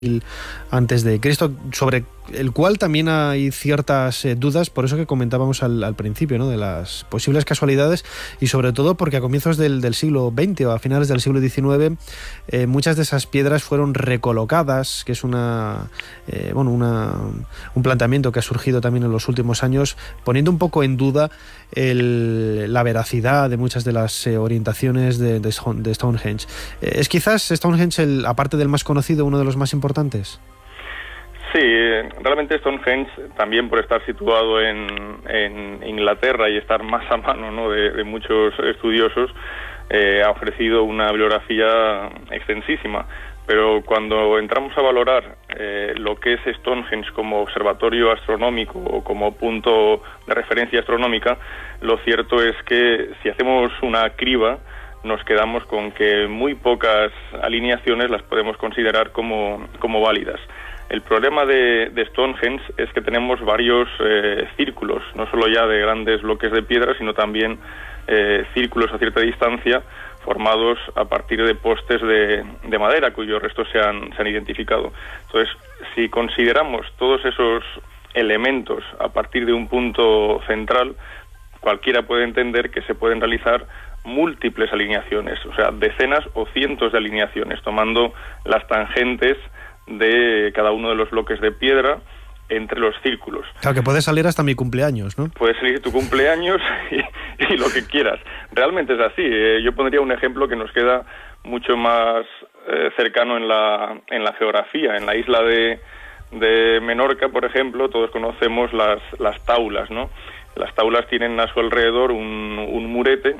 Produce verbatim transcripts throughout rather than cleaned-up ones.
antes de Cristo, sobre el cual también hay ciertas eh, dudas, por eso que comentábamos al, al principio, ¿no?, de las posibles casualidades, y sobre todo porque a comienzos del, del siglo veinte o a finales del siglo diecinueve eh, muchas de esas piedras fueron recolocadas, que es una, eh, bueno, una, un planteamiento que ha surgido también en los últimos años, poniendo un poco en duda el, la veracidad de muchas de las eh, orientaciones de, de, de Stonehenge. Eh, ¿Es quizás Stonehenge, el, aparte del más conocido, uno de los más importantes? Sí, realmente Stonehenge, también por estar situado en, en Inglaterra y estar más a mano, ¿no?, de, de muchos estudiosos, eh, ha ofrecido una bibliografía extensísima. Pero cuando entramos a valorar eh, lo que es Stonehenge como observatorio astronómico o como punto de referencia astronómica, lo cierto es que si hacemos una criba, nos quedamos con que muy pocas alineaciones las podemos considerar como, como válidas. El problema de, de Stonehenge es que tenemos varios eh, círculos, no solo ya de grandes bloques de piedra, sino también eh, círculos a cierta distancia formados a partir de postes de, de madera cuyos restos se han, se han identificado. Entonces, si consideramos todos esos elementos a partir de un punto central, cualquiera puede entender que se pueden realizar múltiples alineaciones, o sea, decenas o cientos de alineaciones, tomando las tangentes de cada uno de los bloques de piedra entre los círculos. Claro, que puede salir hasta mi cumpleaños, ¿no? Puede salir tu cumpleaños y, y lo que quieras. Realmente es así. Eh, yo pondría un ejemplo que nos queda mucho más eh, cercano en la, en la geografía. En la isla de, de Menorca, por ejemplo, todos conocemos las, las taulas, ¿no? Las taulas tienen a su alrededor un, un murete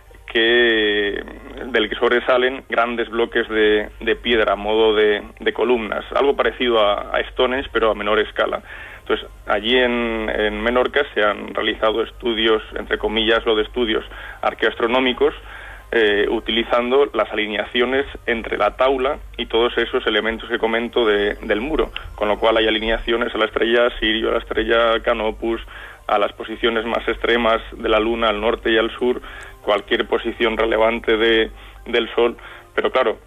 que del que sobresalen grandes bloques de, de piedra a modo de, de columnas, algo parecido a, a Stonehenge, pero a menor escala. Entonces, allí en, en Menorca se han realizado estudios, entre comillas, lo de estudios arqueoastronómicos, eh, utilizando las alineaciones entre la taula y todos esos elementos que comento de, del muro, con lo cual hay alineaciones a la estrella Sirio, a la estrella Canopus, a las posiciones más extremas de la Luna, al norte y al sur, cualquier posición relevante de, del Sol. Pero claro,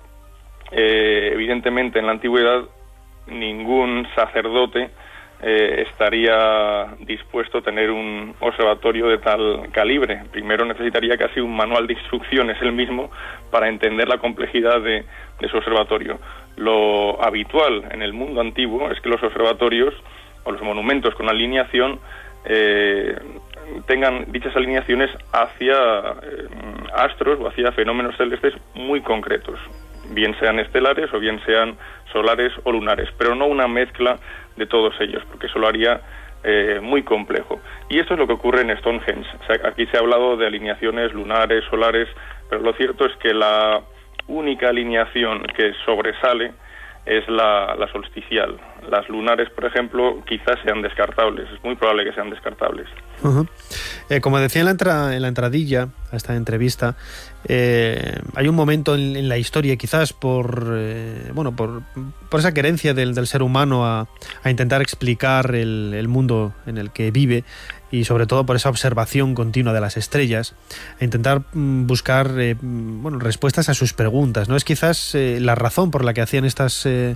eh, evidentemente en la antigüedad ningún sacerdote eh, estaría dispuesto a tener un observatorio de tal calibre. Primero necesitaría casi un manual de instrucciones él mismo para entender la complejidad de, de su observatorio. Lo habitual en el mundo antiguo es que los observatorios o los monumentos con alineación Eh, tengan dichas alineaciones hacia eh, astros o hacia fenómenos celestes muy concretos, bien sean estelares o bien sean solares o lunares, pero no una mezcla de todos ellos, porque eso lo haría eh, muy complejo. Y esto es lo que ocurre en Stonehenge. O sea, aquí se ha hablado de alineaciones lunares, solares, pero lo cierto es que la única alineación que sobresale es la, la solsticial. Las lunares, por ejemplo, quizás sean descartables. Es muy probable que sean descartables. Uh-huh. Eh, como decía en la, entra, en la entradilla a esta entrevista, eh, hay un momento en, en la historia, quizás por eh, bueno por, por esa querencia del, del ser humano a, a intentar explicar el, el mundo en el que vive, y sobre todo por esa observación continua de las estrellas, a intentar mm, buscar eh, bueno, respuestas a sus preguntas, ¿no? Es quizás eh, la razón por la que hacían estas eh,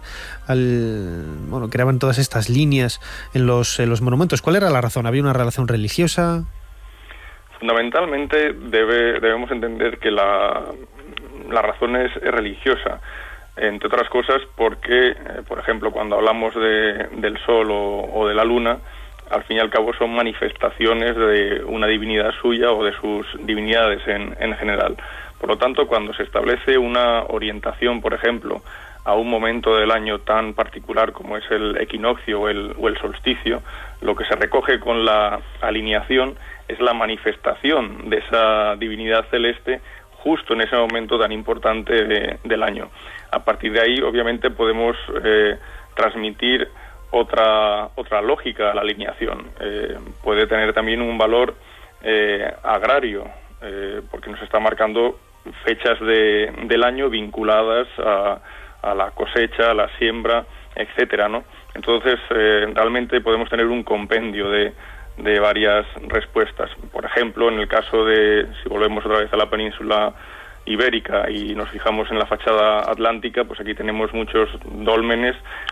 al, bueno, creaban todas estas líneas en los, en los monumentos. ¿Cuál era la razón? ¿Había una relación religiosa? Fundamentalmente debe, debemos entender que la, la razón es religiosa, entre otras cosas porque, eh, por ejemplo, cuando hablamos de, del Sol o, o de la Luna, al fin y al cabo son manifestaciones de una divinidad suya o de sus divinidades en, en general. Por lo tanto, cuando se establece una orientación, por ejemplo, a un momento del año tan particular como es el equinoccio o el, o el solsticio, lo que se recoge con la alineación es la manifestación de esa divinidad celeste justo en ese momento tan importante de, del año. A partir de ahí, obviamente, podemos eh, transmitir otra otra lógica a la alineación. Eh, puede tener también un valor eh, agrario, eh, porque nos está marcando fechas de, del año vinculadas a, a la cosecha, a la siembra, etcétera, ¿no? Entonces, eh, realmente podemos tener un compendio de, de varias respuestas. Por ejemplo, en el caso de, si volvemos otra vez a la península ibérica y nos fijamos en la fachada atlántica, pues aquí tenemos muchos dólmenes